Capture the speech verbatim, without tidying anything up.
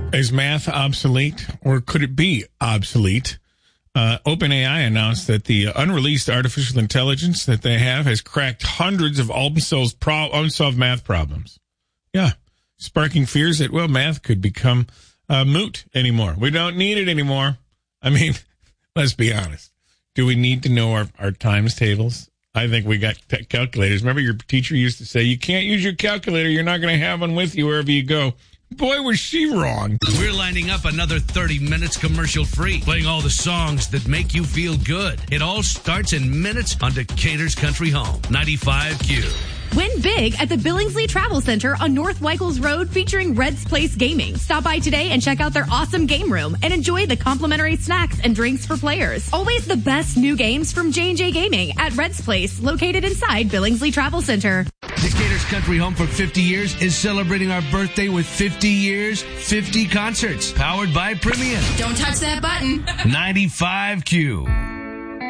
Is math obsolete, or could it be obsolete? Uh, OpenAI announced that the unreleased artificial intelligence that they have has cracked hundreds of unsolved, pro- unsolved math problems. Yeah, sparking fears that, well, math could become uh, moot anymore. We don't need it anymore. I mean, let's be honest. Do we need to know our, our times tables? I think we got t- calculators. Remember your teacher used to say, you can't use your calculator. You're not going to have one with you wherever you go. Boy, was she wrong. We're lining up another thirty minutes commercial-free, playing all the songs that make you feel good. It all starts in minutes on Decatur's Country Home, ninety-five Q. Win big at the Billingsley Travel Center on North Weichels Road featuring Red's Place Gaming. Stop by today and check out their awesome game room and enjoy the complimentary snacks and drinks for players. Always the best new games from J and J Gaming at Red's Place, located inside Billingsley Travel Center. Decatur's Country Home for fifty years is celebrating our birthday with fifty years, fifty concerts, powered by Premium. Don't touch that button. ninety-five Q.